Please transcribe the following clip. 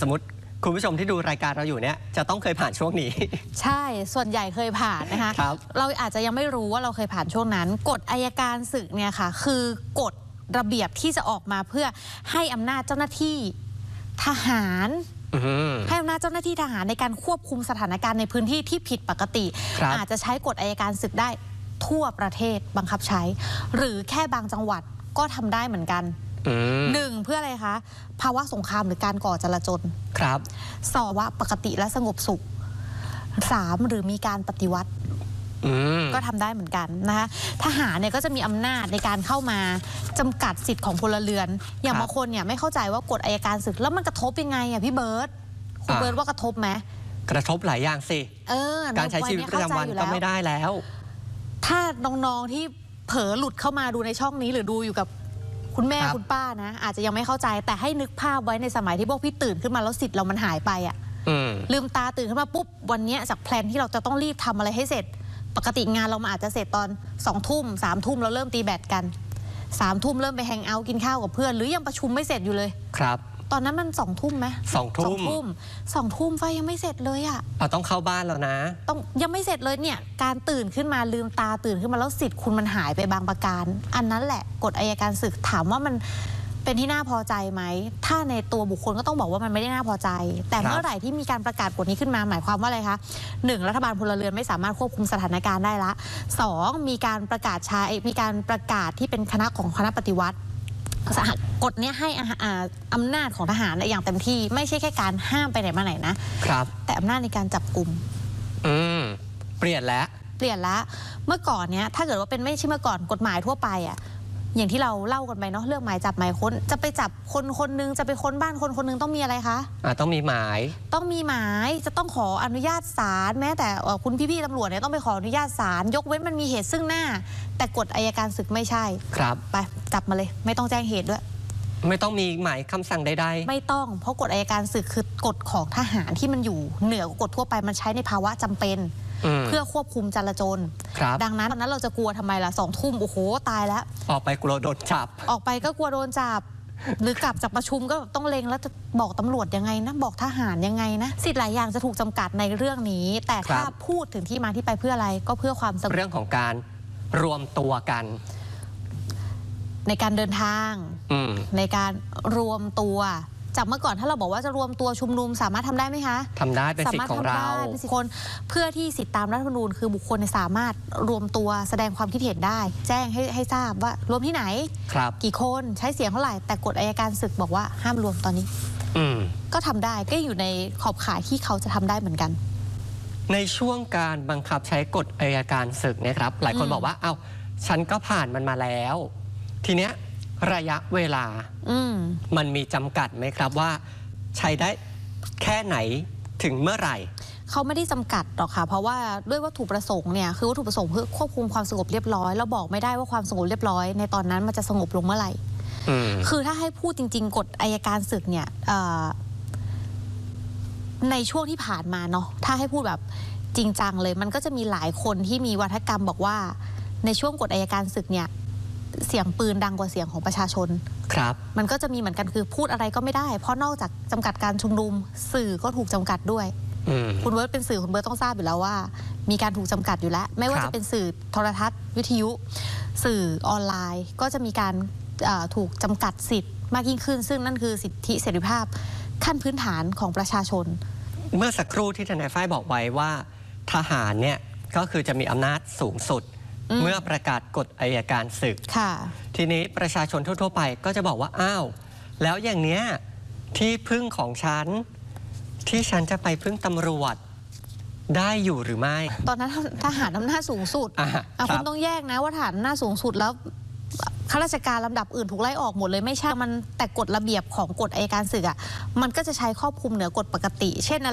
สมมติคุณผู้ชมที่ดูรายการเราอยู่เนี่ยจะต้องเคยผ่านช่วงนี้ใช่ส่วนใหญ่เคยผ่านนะคะเราอาจจะยังไม่รู้ว่าเราเคยผ่านช่วงนั้นกฎอัยการศึกเนี่ยค่ะคือกฎระเบียบที่จะออกมาเพื่อให้อำนาจเจ้าหน้าที่ทหารให้อำนาจเจ้าหน้าที่ทหารในการควบคุมสถานการณ์ในพื้นที่ที่ผิดปกติอาจจะใช้กฎอัยการศึกได้ทั่วประเทศบังคับใช้หรือแค่บางจังหวัดก็ทำได้เหมือนกันหนึ่งเพื่ออะไรคะภาวะสงครามหรือการก่อจลาจลครับสองว่าปกติและสงบสุขสามหรือมีการปฏิวัติก็ทำได้เหมือนกันนะคะทหารเนี่ยก็จะมีอำนาจในการเข้ามาจำกัดสิทธิ์ของพลเรือนอย่างบางคนเนี่ยไม่เข้าใจว่ากฎอัยการศึกแล้วมันกระทบยังไงอ่ะพี่เบิร์ตคุณเบิร์ตว่ากระทบไหมกระทบหลายอย่างสิการใช้ชีวิตประจำวันก็ไม่ได้แล้วถ้าน้องๆที่เผลอหลุดเข้ามาดูในช่องนี้หรือดูอยู่กับคุณแม่คุณป้านะอาจจะยังไม่เข้าใจแต่ให้นึกภาพไว้ในสมัยที่พวกพี่ตื่นขึ้นมาแล้วสิทธิ์เรามันหายไปอ่ะลืมตาตื่นขึ้นมาปุ๊บวันนี้จากแพลนที่เราจะต้องรีบทำอะไรให้เสร็จปกติงานเราอาจจะเสร็จตอน2 ทุ่ม3 ทุ่มเราเริ่มตีแบดกัน3 ทุ่มเริ่มไปแฮงเอาท์กินข้าวกับเพื่อนหรือยังประชุมไม่เสร็จอยู่เลยครับตอนนั้นมัน2 ทุ่มไหม 2 ทุ่ม 2 ทุ่มไฟยังไม่เสร็จเลยอ่ะต้องเข้าบ้านแล้วนะต้องยังไม่เสร็จเลยเนี่ยการตื่นขึ้นมาลืมตาตื่นขึ้นมาแล้วสิทธิ์คุณมันหายไปบางประการอันนั้นแหละกฎอัยการศึกถามว่ามันเป็นที่น่าพอใจไหมถ้าในตัวบุคคลก็ต้องบอกว่ามันไม่ได้น่าพอใจแต่เมื่อไหร่ที่มีการประกาศกฎนี้ขึ้นมาหมายความว่าอะไรคะ1รัฐบาลพลเรือนไม่สามารถควบคุมสถานการณ์ได้ละ2มีการประกาศใช้มีการประกาศที่เป็นคณะของคณะปฏิวัติกฎนี้ให้อำนาจของทหารอย่างเต็มที่ไม่ใช่แค่การห้ามไปไหนมาไหนนะครับแต่อำนาจในการจับกลุ่มเปลี่ยนแล้วเมื่อก่อนเนี้ยถ้าเกิดว่าเป็นไม่ใช่เมื่อก่อนกฎหมายทั่วไปอ่ะอย่างที่เราเล่ากันไปเนาะเรื่องหมายจับหมายค้นจะไปจับคนนึงจะไปค้นบ้านคนนึงต้องมีอะไรคะต้องมีหมายจะต้องขออนุญาตศาลแม้แต่คุณพี่ๆตำรวจเนี่ยต้องไปขออนุญาตศาลยกเว้นมันมีเหตุซึ่งหน้าแต่กฎอัยการศึกไม่ใช่ครับไปจับมาเลยไม่ต้องแจ้งเหตุด้วยไม่ต้องมีหมายคำสั่งใดๆไม่ต้องเพราะกฎอัยการศึกคือกฎของทหารที่มันอยู่เหนือกว่ากฎทั่วไปมันใช้ในภาวะจำเป็นเพื่อควบคุมจราจรดังนั้นตอนนั้นเราจะกลัวทำไมล่ะ2 ทุ่มโอ้โหตายแล้วออกไปกลัวโดนจับออกไปก็กลัวโดนจับหรือกลับจากประชุมก็ต้องเล็งแล้วจะบอกตำรวจยังไงนะบอกทหารยังไงนะสิทธิ์หลายอย่างจะถูกจำกัดในเรื่องนี้แต่ถ้าพูดถึงที่มาที่ไปเพื่ออะไรก็เพื่อความสงบเรื่องของการรวมตัวกันในการเดินทางในการรวมตัวจากเมื่อก่อนถ้าเราบอกว่าจะรวมตัวชุมนุมสามารถทำได้ไหมคะทำได้เป็นสิทธิ์ของเราเป็นสิทธิคนเพื่อที่สิทธิตามรัฐธรรมนูญคือบุคคลสามารถรวมตัวแสดงความคิดเห็นได้แจ้งให้ทราบว่ารวมที่ไหนกี่คนใช้เสียงเท่าไหร่แต่กฎอัยการศึกบอกว่าห้ามรวมตอนนี้ก็ทำได้ก็อยู่ในขอบข่ายที่เขาจะทำได้เหมือนกันในช่วงการบังคับใช้กฎอัยการศึกเนี่ยครับหลายคนบอกว่าเอ้าฉันก็ผ่านมันมาแล้วทีเนี้ยระยะเวลามันมีจำกัดไหมครับว่าใช้ได้แค่ไหนถึงเมื่อไหร่เขาไม่ได้จำกัดหรอกค่ะเพราะว่าด้วยวัตถุประสงค์เนี่ยคือวัตถุประสงค์เพื่อควบคุมความสงบเรียบร้อยเราบอกไม่ได้ว่าความสงบเรียบร้อยในตอนนั้นมันจะสงบลงเมื่อไหร่คือถ้าให้พูดจริงๆกฎอัยการศึกเนี่ยในช่วงที่ผ่านมาเนาะถ้าให้พูดแบบจริงจังเลยมันก็จะมีหลายคนที่มีวาทกรรมบอกว่าในช่วงกฎอัยการศึกเนี่ยเสียงปืนดังกว่าเสียงของประชาชนครับมันก็จะมีเหมือนกันคือพูดอะไรก็ไม่ได้เพราะนอกจากจำกัดการชุมนุมสื่อก็ถูกจำกัดด้วยคุณเบิร์ตเป็นสื่อคุณเบิร์ตต้องทราบอยู่แล้วว่ามีการถูกจำกัดอยู่แล้วไม่ว่าจะเป็นสื่อโทรทัศน์วิทยุสื่อออนไลน์ก็จะมีการถูกจำกัดสิทธิ์มากยิ่งขึ้นซึ่งนั่นคือสิทธิเสรีภาพขั้นพื้นฐานของประชาชนเมื่อสักครู่ที่ทนายฝ้ายบอกไว้ว่าทหารเนี่ยก็คือจะมีอำนาจสูงสุดเมื่อประกาศกฎอัยการศึกทีนี้ประชาชนทั่วๆไปก็จะบอกว่าอ้าวแล้วอย่างเนี้ยที่พึ่งของฉันที่ฉันจะไปพึ่งตำรวจได้อยู่หรือไม่ตอนนั้นทหารอำนาจสูงสุดคุณต้องแยกนะว่าทหารอำนาจสูงสุดแล้วข้าราชการลำดับอื่นถูกไล่ออกหมดเลยไม่ใช่มันแต่กฎระเบียบของกฎอัยการศึกมันก็จะใช้ครอบคลุมเหนือกฎปกติเช่น